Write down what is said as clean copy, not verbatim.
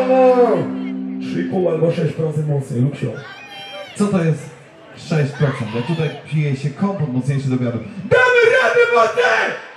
Brawo! 3,5 albo 6% mocniej, Luksio. Co to jest 6%? Ja tutaj piję się kompot mocniejszy do gadu. Damy radę, Boty!